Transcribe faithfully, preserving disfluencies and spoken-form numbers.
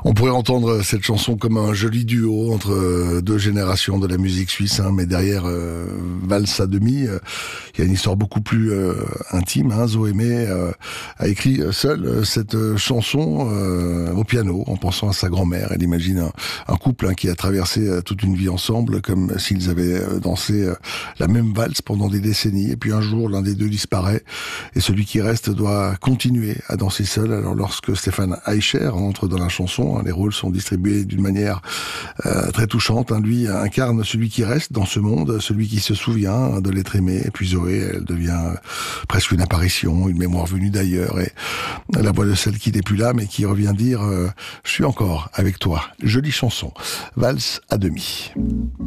On pourrait entendre cette chanson comme un joli duo entre deux générations de la musique suisse, hein, mais derrière euh, Valse à demi, euh, il y a une histoire beaucoup plus euh, intime. Hein. Zoé May euh, a écrit seule euh, cette chanson euh, au piano, en pensant à sa grand-mère. Elle imagine un, un couple hein, qui a traversé euh, toute une vie ensemble, comme s'ils avaient euh, dansé euh, la même valse pendant des décennies. Et puis un jour, l'un des deux disparaît, et celui qui reste doit continuer à danser seul. Alors lorsque Stéphane Eicher entre dans la chanson, les rôles sont distribués d'une manière euh, très touchante. Hein. Lui incarne celui qui reste dans ce monde, celui qui se souvient de l'être aimé. Et puis Zoé, elle devient presque une apparition, une mémoire venue d'ailleurs. Et la voix de celle qui n'est plus là, mais qui revient dire euh, « Je suis encore avec toi ». Jolie chanson. Valse à demi.